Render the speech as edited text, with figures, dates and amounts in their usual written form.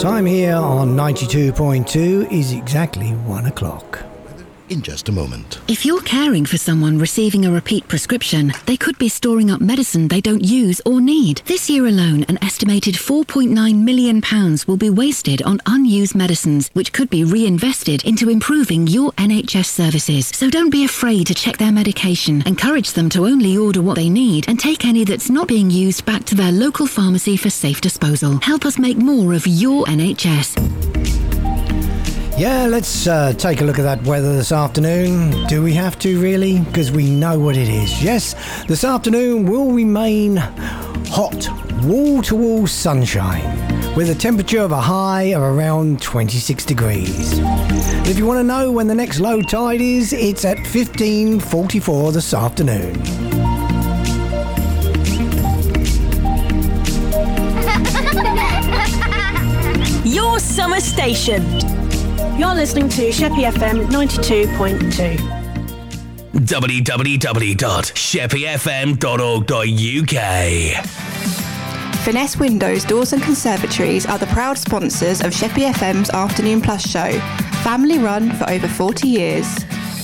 Time here on 92.2 is exactly 1 o'clock. In just a moment. If you're caring for someone receiving a repeat prescription, they could be storing up medicine they don't use or need. This year alone, an estimated £4.9 million will be wasted on unused medicines, which could be reinvested into improving your NHS services. So don't be afraid to check their medication. Encourage them to only order what they need and take any that's not being used back to their local pharmacy for safe disposal. Help us make more of your NHS. Yeah, let's take a look at that weather this afternoon. Do we have to, really? Because we know what it is. Yes, this afternoon will remain hot, wall-to-wall sunshine, with a temperature of a high of around 26 degrees. If you want to know when the next low tide is, it's at 15:44 this afternoon. Your summer station. You're listening to Sheppey FM 92.2. www.sheppeyfm.org.uk. Finesse Windows, Doors and Conservatories are the proud sponsors of Sheppey FM's Afternoon Plus show, family run for over 40 years.